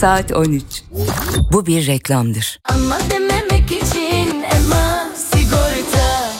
Saat 13. Bu bir reklamdır. Ama dememek için Ema Sigorta.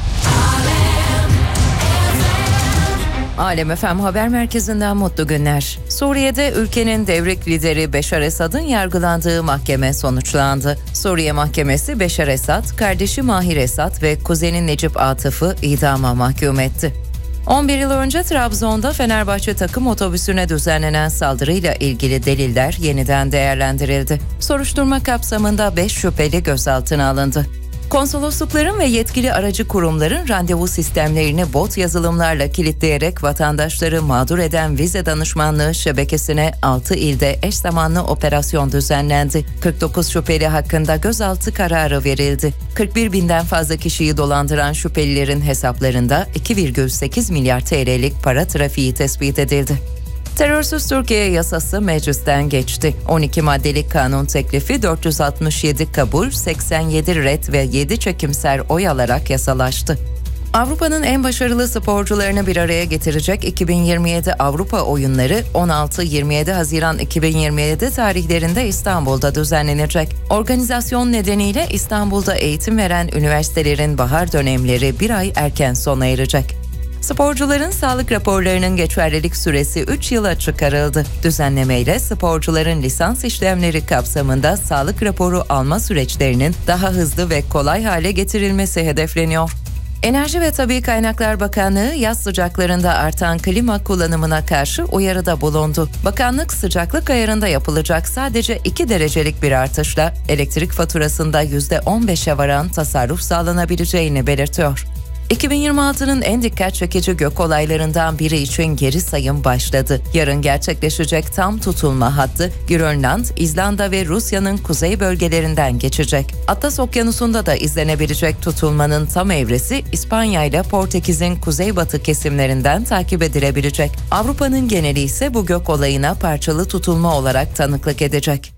Alem FM Haber Merkezi'nden mutlu günler. Suriye'de ülkenin devrik lideri Beşar Esad'ın yargılandığı mahkeme sonuçlandı. Suriye Mahkemesi Beşar Esad, kardeşi Mahir Esad ve kuzeni Necip Atıf'ı idama mahkum etti. 11 yıl önce Trabzon'da Fenerbahçe takım otobüsüne düzenlenen saldırıyla ilgili deliller yeniden değerlendirildi. Soruşturma kapsamında 5 şüpheli gözaltına alındı. Konsoloslukların ve yetkili aracı kurumların randevu sistemlerini bot yazılımlarla kilitleyerek vatandaşları mağdur eden vize danışmanlığı şebekesine 6 ilde eş zamanlı operasyon düzenlendi. 49 şüpheli hakkında gözaltı kararı verildi. 41 binden fazla kişiyi dolandıran şüphelilerin hesaplarında 2,8 milyar TL'lik para trafiği tespit edildi. Terörsüz Türkiye yasası meclisten geçti. 12 maddelik kanun teklifi 467 kabul, 87 ret ve 7 çekimser oy alarak yasalaştı. Avrupa'nın en başarılı sporcularını bir araya getirecek 2027 Avrupa Oyunları 16-27 Haziran 2027 tarihlerinde İstanbul'da düzenlenecek. Organizasyon nedeniyle İstanbul'da eğitim veren üniversitelerin bahar dönemleri bir ay erken sona erecek. Sporcuların sağlık raporlarının geçerlilik süresi 3 yıla çıkarıldı. Düzenlemeyle sporcuların lisans işlemleri kapsamında sağlık raporu alma süreçlerinin daha hızlı ve kolay hale getirilmesi hedefleniyor. Enerji ve Tabii Kaynaklar Bakanlığı yaz sıcaklarında artan klima kullanımına karşı uyarıda bulundu. Bakanlık sıcaklık ayarında yapılacak sadece 2 derecelik bir artışla elektrik faturasında %15'e varan tasarruf sağlanabileceğini belirtiyor. 2026'nın en dikkat çekici gök olaylarından biri için geri sayım başladı. Yarın gerçekleşecek tam tutulma hattı Grönland, İzlanda ve Rusya'nın kuzey bölgelerinden geçecek. Atlas Okyanusu'nda da izlenebilecek tutulmanın tam evresi İspanya ile Portekiz'in kuzeybatı kesimlerinden takip edilebilecek. Avrupa'nın geneli ise bu gök olayına parçalı tutulma olarak tanıklık edecek.